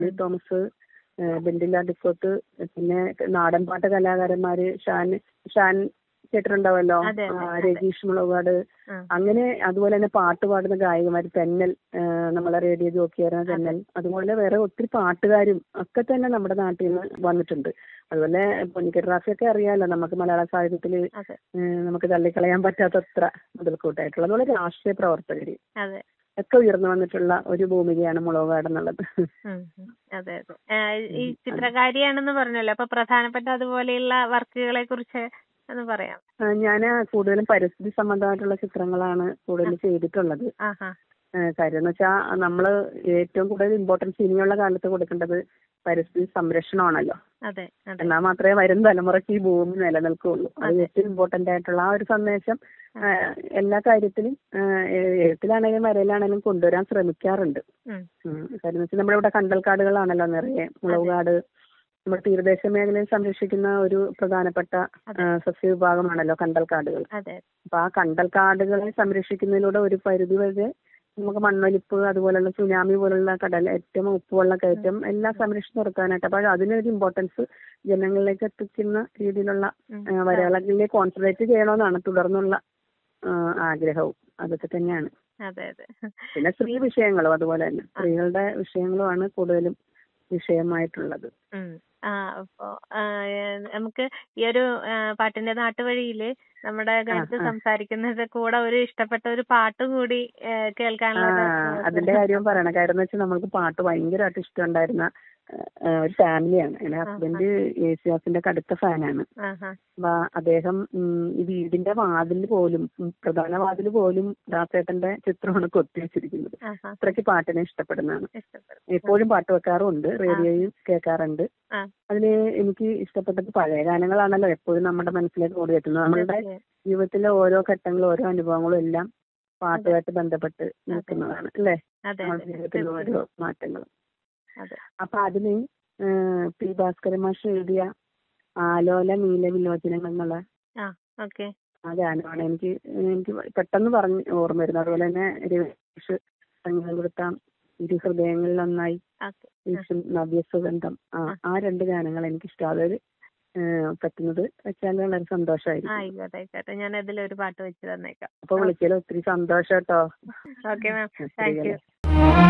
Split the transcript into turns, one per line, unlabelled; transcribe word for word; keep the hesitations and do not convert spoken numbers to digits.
Thomas, ബെന്റില ഡിക്കോട്ട്, പിന്നെ നാടൻ പാട്ട് കലാകാരന്മാര് ഷാൻ ഷാൻ കേട്ടിട്ടുണ്ടാവല്ലോ, രതീഷ് മുളകാട്, അങ്ങനെ അതുപോലെ തന്നെ പാട്ട് പാടുന്ന ഗായകന്മാര് തെന്നൽ, നമ്മളെ റേഡിയോ ജോക്കിയായിരുന്ന തെന്നൽ, അതുപോലെ വേറെ ഒത്തിരി പാട്ടുകാരും ഒക്കെ തന്നെ നമ്മുടെ നാട്ടിൽ നിന്ന് വന്നിട്ടുണ്ട്. അതുപോലെ പൊന്നിക്കറാഫിയൊക്കെ അറിയാലോ, നമുക്ക് മലയാള സാഹിത്യത്തില് നമുക്ക് തള്ളിക്കളയാൻ പറ്റാത്തത്ര മുതൽക്കൂട്ടായിട്ടുള്ള അതുപോലെ രാഷ്ട്രീയ പ്രവർത്തകര് ഒക്കെ ഉയർന്നു വന്നിട്ടുള്ള ഒരു ഭൂമികയാണ് മുളകാട് എന്നുള്ളത്.
അതെ അതെ ഈ ചിത്രകാരിയാണെന്ന് പറഞ്ഞല്ലോ, അപ്പൊ പ്രധാനപ്പെട്ട അതുപോലെയുള്ള വർക്കുകളെ കുറിച്ച് ഒന്ന് പറയാം.
ഞാൻ കൂടുതലും പരിസ്ഥിതി സംബന്ധമായിട്ടുള്ള ചിത്രങ്ങളാണ് കൂടുതൽ ചെയ്തിട്ടുള്ളത്. കാര്യം എന്ന് വെച്ചാൽ നമ്മള് ഏറ്റവും കൂടുതൽ ഇമ്പോർട്ടൻസ് ഇനിയുള്ള കാലത്ത് കൊടുക്കേണ്ടത് പരിസ്ഥിതി സംരക്ഷണമാണല്ലോ. എന്നാൽ മാത്രമേ വരും തലമുറയ്ക്ക് ഈ ഭൂമി നിലനിൽക്കുകയുള്ളൂ. അത് ഏറ്റവും ഇമ്പോർട്ടന്റ് ആയിട്ടുള്ള ആ ഒരു സന്ദേശം എല്ലാ കാര്യത്തിലും എഴുത്തിലാണെങ്കിലും വരയിലാണെങ്കിലും കൊണ്ടുവരാൻ ശ്രമിക്കാറുണ്ട്. കാര്യം എന്ന് വെച്ചാൽ നമ്മളിവിടെ കണ്ടൽക്കാടുകളാണല്ലോ നിറയെ. മുളകാട് നമ്മുടെ തീരദേശ മേഖലയിൽ സംരക്ഷിക്കുന്ന ഒരു പ്രധാനപ്പെട്ട സസ്യവിഭാഗമാണല്ലോ കണ്ടൽക്കാടുകൾ. അപ്പൊ ആ കണ്ടൽക്കാടുകളെ സംരക്ഷിക്കുന്നതിലൂടെ ഒരു പരിധി വരെ നമുക്ക് മണ്ണൊലിപ്പ്, അതുപോലുള്ള സുനാമി പോലുള്ള കടൽ ഏറ്റവും ഉപ്പുവെള്ള കയറ്റം എല്ലാം സംരക്ഷിച്ച് നിർത്താനായിട്ട് അപ്പൊ അതിനൊരു ഇമ്പോർട്ടൻസ് ജനങ്ങളിലേക്ക് എത്തിക്കുന്ന രീതിയിലുള്ള വരകളിലെ കോൺസെൻട്രേറ്റ് ചെയ്യണമെന്നാണ് തുടർന്നുള്ള ആഗ്രഹവും. അതൊക്കെ തന്നെയാണ്. പിന്നെ സ്ത്രീ വിഷയങ്ങളും അതുപോലെ തന്നെ സ്ത്രീകളുടെ വിഷയങ്ങളുമാണ് കൂടുതലും വിഷയമായിട്ടുള്ളത്.
അപ്പോ നമുക്ക് ഈ ഒരു പാട്ടിന്റെ നാട്ടുവഴിയില് നമ്മുടെ ഗാനത്ത് സംസാരിക്കുന്നത് കൂടെ ഒരു ഇഷ്ടപ്പെട്ട ഒരു പാട്ട് കൂടി കേൾക്കാനുള്ള
അതിന്റെ കാര്യം പറയണം. കാര്യം എന്ന് വെച്ചാൽ നമ്മൾക്ക് പാട്ട് ഭയങ്കരമായിട്ട് ഇഷ്ടമുണ്ടായിരുന്ന ഒരു ഫാമിലിയാണ്. എന്റെ ഹസ്ബൻഡ് യേശുദാസിന്റെ കടുത്ത ഫാനാണ്. അപ്പൊ അദ്ദേഹം ഈ വീടിന്റെ വാതിൽ പോലും, പ്രധാന വാതിൽ പോലും ദാസേട്ടന്റെ ചിത്രമാണ് കൊത്തിവെച്ചിരിക്കുന്നത്. അത്രയ്ക്ക് പാട്ടിനെ ഇഷ്ടപ്പെടുന്നതാണ്. എപ്പോഴും പാട്ട് വെക്കാറുണ്ട്, റേഡിയോയും കേൾക്കാറുണ്ട്. അതില് എനിക്ക് ഇഷ്ടപ്പെട്ടത് പഴയ ഗാനങ്ങളാണല്ലോ എപ്പോഴും നമ്മുടെ മനസ്സിലേക്ക് ഓടി എത്തുന്നത്. നമ്മളുടെ ജീവിതത്തിലെ ഓരോ ഘട്ടങ്ങളും ഓരോ അനുഭവങ്ങളും എല്ലാം പാട്ടുമായിട്ട് ബന്ധപ്പെട്ട് നിൽക്കുന്നതാണ് അല്ലേ, നമ്മുടെ ജീവിതത്തിലെ ഓരോ മാറ്റങ്ങളും. അപ്പൊ അതിന് പി ഭാസ്കരൻ മാഷ് എഴുതിയ ആലോല നീല വിലോചനങ്ങൾ എന്നുള്ള ആ ഗാനമാണ് എനിക്ക് എനിക്ക് പെട്ടെന്ന് പറഞ്ഞ് ഓർമ്മ വരുന്നത്. അതുപോലെ തന്നെ രവീഷ് സംഗീതം കൊടുത്ത ഇരു ഹൃദയങ്ങളിൽ ഒന്നായി, നവ്യസുഗന്ധം, ആ ആ രണ്ട് ഗാനങ്ങൾ എനിക്കിഷ്ടം. അതൊരു പറ്റുന്നത് വെച്ചാൽ വളരെ സന്തോഷമായിരിക്കും.
ഞാൻ അതിലൊരു പാട്ട് വെച്ച് തന്നേക്കാം.
അപ്പൊ വിളിച്ചാൽ ഒത്തിരി സന്തോഷം കേട്ടോ.
Okay ma'am, thank you.